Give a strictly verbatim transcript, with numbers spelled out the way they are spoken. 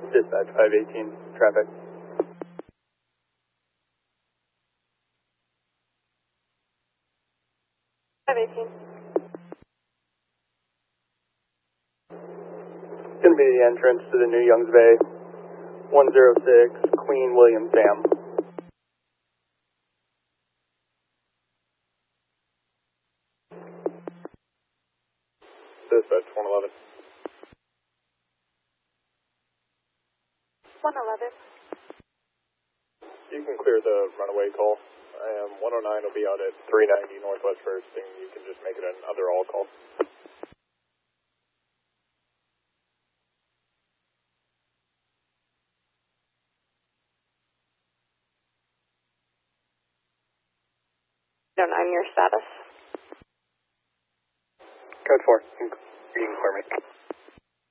Dispatch five eighteen, traffic. five eighteen. It's going to be the entrance to the New Youngs Bay, one oh six, Queen William Sam. Dispatch one eleven. one eleven. You can clear the runaway call. Um, one oh nine will be out at three ninety Northwest First, and you can just make it another all call. Don't know your status. Code four, you can clear me.